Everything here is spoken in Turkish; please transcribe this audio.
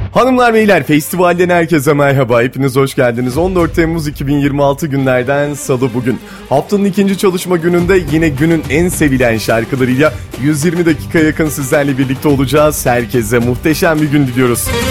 Hanımlar beyler, festivalden herkese merhaba, hepiniz hoş geldiniz. 14 Temmuz 2026 günlerden Salı bugün. Haftanın ikinci çalışma gününde yine günün en sevilen şarkılarıyla 120 dakika yakın sizlerle birlikte olacağız. Herkese muhteşem bir gün diliyoruz.